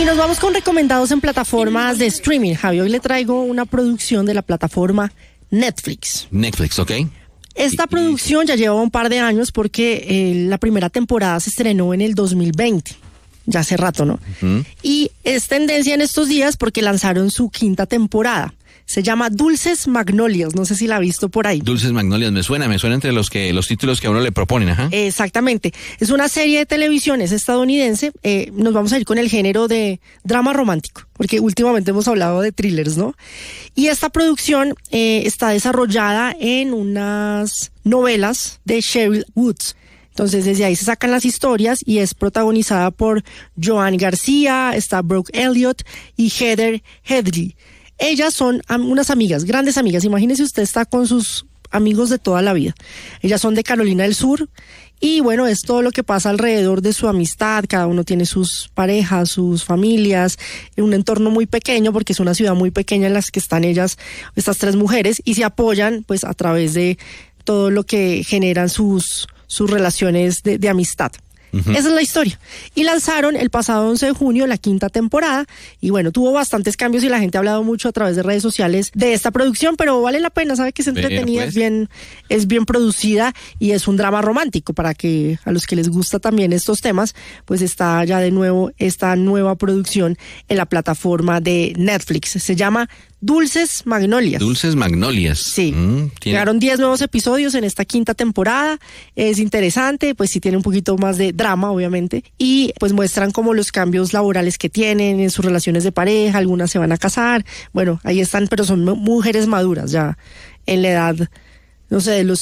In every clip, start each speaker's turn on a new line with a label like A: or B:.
A: nos vamos con recomendados en plataformas de streaming. Javi, hoy le traigo una producción de la plataforma Netflix.
B: Netflix, ¿ok?
A: Esta producción ya lleva un par de años porque la primera temporada se estrenó en el 2020. Ya hace rato, ¿no? Uh-huh. Y es tendencia en estos días porque lanzaron su quinta temporada. Se llama Dulces Magnolias, no sé si la ha visto por ahí.
B: Dulces Magnolias, me suena entre los títulos que a uno le proponen, ajá.
A: Exactamente, es una serie de televisión, es estadounidense, nos vamos a ir con el género de drama romántico, porque últimamente hemos hablado de thrillers, ¿no? Y esta producción está desarrollada en unas novelas de Cheryl Woods. Entonces desde ahí se sacan las historias y es protagonizada por Joan García, está Brooke Elliott y Heather Headley. Ellas son unas amigas, grandes amigas. Imagínese usted está con sus amigos de toda la vida. Ellas son de Carolina del Sur y bueno, es todo lo que pasa alrededor de su amistad. Cada uno tiene sus parejas, sus familias, en un entorno muy pequeño porque es una ciudad muy pequeña en la que están ellas, estas tres mujeres, y se apoyan pues a través de todo lo que generan sus relaciones de amistad. Uh-huh. Esa es la historia. Y lanzaron el pasado 11 de junio la quinta temporada y bueno, tuvo bastantes cambios y la gente ha hablado mucho a través de redes sociales de esta producción, pero vale la pena, sabe que es entretenida, pues. es bien producida y es un drama romántico para que a los que les gusta también estos temas, pues está ya de nuevo esta nueva producción en la plataforma de Netflix. Se llama Dulces Magnolias.
B: Dulces Magnolias.
A: Sí. Llegaron 10 nuevos episodios en esta quinta temporada. Es interesante, pues sí tiene un poquito más de drama, obviamente. Y pues muestran como los cambios laborales que tienen en sus relaciones de pareja. Algunas se van a casar. Bueno, ahí están, pero son mujeres maduras ya en la edad, no sé, de los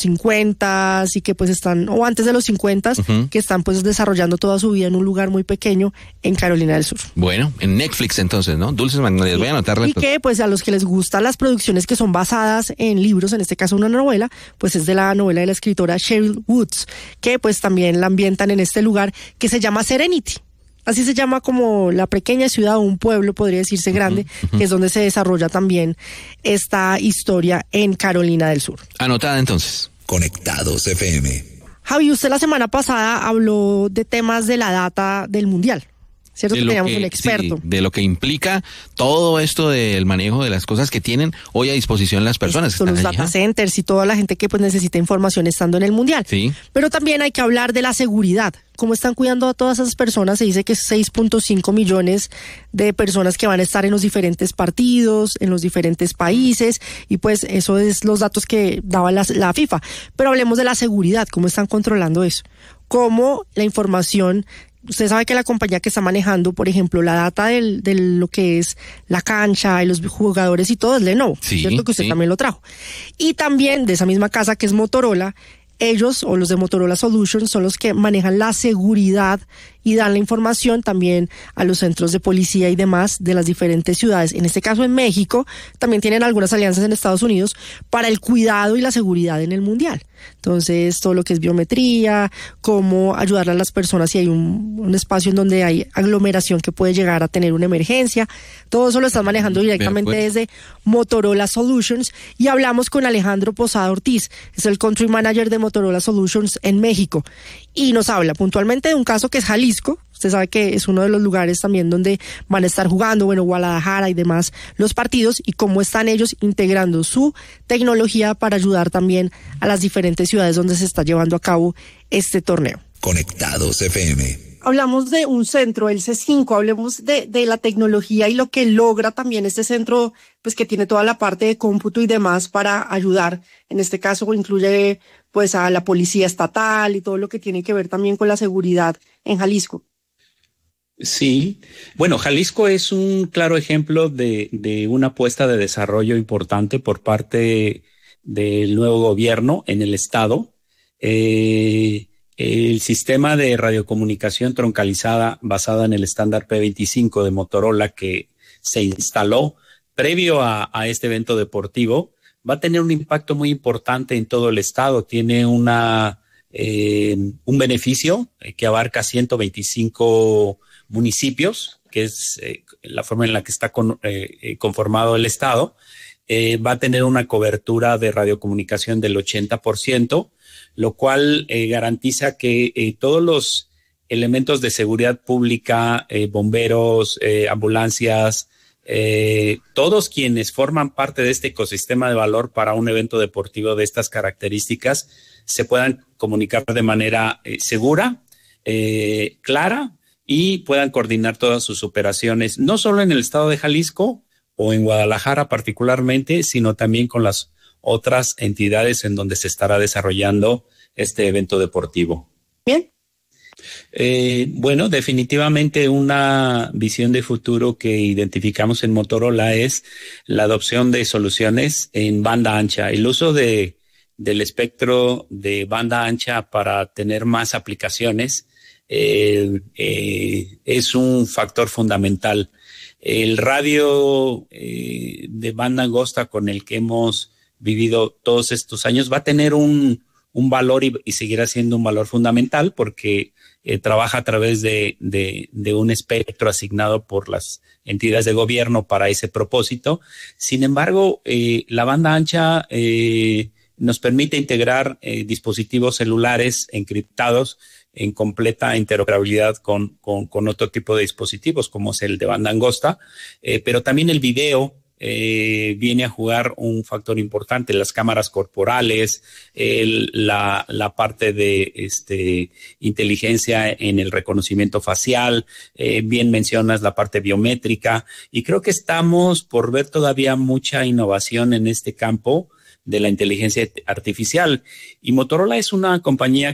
A: 50 y que pues están, o antes de los 50, uh-huh, que están pues desarrollando toda su vida en un lugar muy pequeño en Carolina del Sur.
B: Bueno, en Netflix entonces, ¿no? Dulces Magnolias, voy a anotarla.
A: Y que pues a los que les gustan las producciones que son basadas en libros, en este caso una novela, pues es de la novela de la escritora Cheryl Woods, que pues también la ambientan en este lugar que se llama Serenity. Así se llama como la pequeña ciudad o un pueblo, podría decirse grande, uh-huh, uh-huh, que es donde se desarrolla también esta historia en Carolina del Sur.
B: Anotada entonces.
C: Conectados FM.
A: Javi, usted la semana pasada habló de temas de la data del Mundial. ¿Cierto? Que teníamos un experto.
B: Sí, de lo que implica todo esto del manejo de las cosas que tienen hoy a disposición las personas.
A: Son los data centers y toda la gente que pues necesita información estando en el Mundial.
B: Sí.
A: Pero también hay que hablar de la seguridad. ¿Cómo están cuidando a todas esas personas? Se dice que 6.5 millones de personas que van a estar en los diferentes partidos, en los diferentes países, y pues eso es los datos que daba la FIFA. Pero hablemos de la seguridad, ¿cómo están controlando eso? ¿Cómo la información... Usted sabe que la compañía que está manejando, por ejemplo, la data de lo que es la cancha y los jugadores y todo es Lenovo,
B: sí,
A: ¿cierto? Que usted
B: sí,
A: también lo trajo. Y también de esa misma casa que es Motorola, ellos o los de Motorola Solutions son los que manejan la seguridad y dan la información también a los centros de policía y demás de las diferentes ciudades. En este caso en México también tienen algunas alianzas en Estados Unidos para el cuidado y la seguridad en el Mundial. Entonces todo lo que es biometría, cómo ayudar a las personas si hay un espacio en donde hay aglomeración que puede llegar a tener una emergencia, todo eso lo están manejando directamente desde Motorola Solutions. Y hablamos con Alejandro Posada Ortiz, es el Country Manager de Motorola Solutions en México, y nos habla puntualmente de un caso que es Jalisco. Usted sabe que es uno de los lugares también donde van a estar jugando, bueno, Guadalajara y demás, los partidos, y cómo están ellos integrando su tecnología para ayudar también a las diferentes ciudades donde se está llevando a cabo este torneo.
C: Conectados FM.
A: Hablamos de un centro, el C5, hablemos de la tecnología y lo que logra también este centro, pues que tiene toda la parte de cómputo y demás para ayudar. En este caso incluye pues a la policía estatal y todo lo que tiene que ver también con la seguridad en Jalisco.
D: Sí, bueno, Jalisco es un claro ejemplo de una apuesta de desarrollo importante por parte del nuevo gobierno en el estado. El sistema de radiocomunicación troncalizada basada en el estándar P25 de Motorola que se instaló previo a este evento deportivo va a tener un impacto muy importante en todo el estado. Tiene un beneficio que abarca 125 municipios, que es la forma en la que está conformado el estado. Va a tener una cobertura de radiocomunicación del 80%, lo cual garantiza que todos los elementos de seguridad pública, bomberos, ambulancias, todos quienes forman parte de este ecosistema de valor para un evento deportivo de estas características se puedan comunicar de manera segura, clara, y puedan coordinar todas sus operaciones, no solo en el estado de Jalisco o en Guadalajara particularmente, sino también con las otras entidades en donde se estará desarrollando este evento deportivo.
A: Bien.
D: Bueno, definitivamente una visión de futuro que identificamos en Motorola es la adopción de soluciones en banda ancha, el uso del espectro de banda ancha para tener más aplicaciones. Es un factor fundamental. El radio de banda angosta con el que hemos vivido todos estos años va a tener un valor y seguirá siendo un valor fundamental porque trabaja a través de un espectro asignado por las entidades de gobierno para ese propósito. Sin embargo, la banda ancha nos permite integrar dispositivos celulares encriptados en completa interoperabilidad con otro tipo de dispositivos, como es el de banda angosta, pero también el video viene a jugar un factor importante, las cámaras corporales, la parte de inteligencia en el reconocimiento facial, bien mencionas la parte biométrica, y creo que estamos por ver todavía mucha innovación en este campo de la inteligencia artificial. Y Motorola es una compañía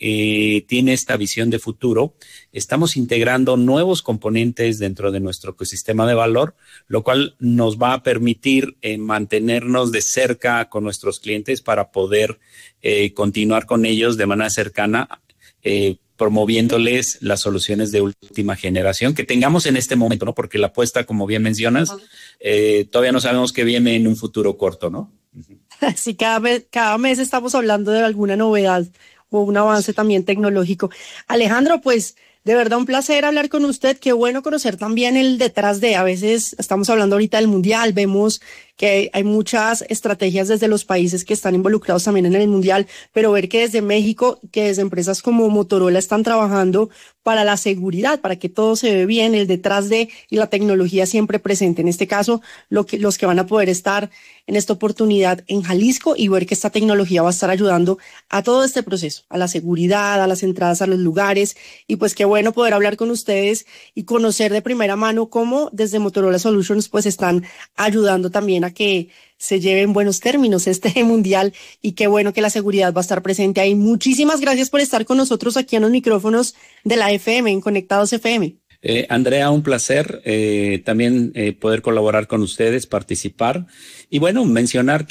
D: que tiene esta visión de futuro. Estamos integrando nuevos componentes dentro de nuestro ecosistema de valor, lo cual nos va a permitir mantenernos de cerca con nuestros clientes para poder continuar con ellos de manera cercana, promoviéndoles las soluciones de última generación que tengamos en este momento, ¿no? Porque la apuesta, como bien mencionas, todavía no sabemos qué viene en un futuro corto, ¿no?
A: Sí, cada mes estamos hablando de alguna novedad o un avance también tecnológico. Alejandro, pues de verdad un placer hablar con usted. Qué bueno conocer también el detrás de. A veces estamos hablando ahorita del Mundial, vemos que hay muchas estrategias desde los países que están involucrados también en el Mundial, pero ver que desde México, que desde empresas como Motorola están trabajando para la seguridad, para que todo se ve bien, el detrás de y la tecnología siempre presente. En este caso, los que van a poder estar en esta oportunidad en Jalisco y ver que esta tecnología va a estar ayudando a todo este proceso, a la seguridad, a las entradas a los lugares, y pues qué bueno poder hablar con ustedes y conocer de primera mano cómo desde Motorola Solutions pues están ayudando también a que se lleve en buenos términos este mundial, y qué bueno que la seguridad va a estar presente ahí. Muchísimas gracias por estar con nosotros aquí en los micrófonos de la FM, en Conectados FM.
D: Andrea, un placer también poder colaborar con ustedes, participar. Y bueno, mencionar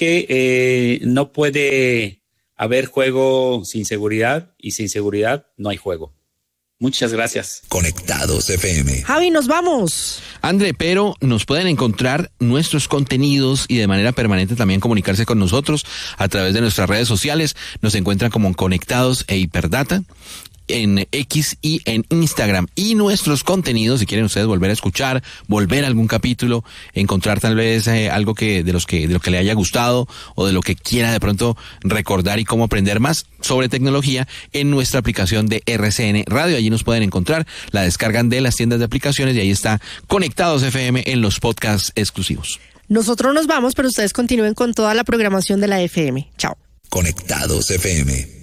D: que no puede haber juego sin seguridad, y sin seguridad no hay juego. Muchas gracias.
C: Conectados FM.
A: Javi, nos vamos.
B: André, pero nos pueden encontrar nuestros contenidos y de manera permanente también comunicarse con nosotros a través de nuestras redes sociales. Nos encuentran como Conectados e Hiperdata en X y en Instagram. Y nuestros contenidos, si quieren ustedes volver a escuchar, volver a algún capítulo, encontrar tal vez algo de lo que le haya gustado o de lo que quiera de pronto recordar y cómo aprender más sobre tecnología, en nuestra aplicación de RCN Radio. Allí nos pueden encontrar, la descargan de las tiendas de aplicaciones y ahí está Conectados FM en los podcasts exclusivos.
A: Nosotros nos vamos, pero ustedes continúen con toda la programación de la FM. Chao.
C: Conectados FM.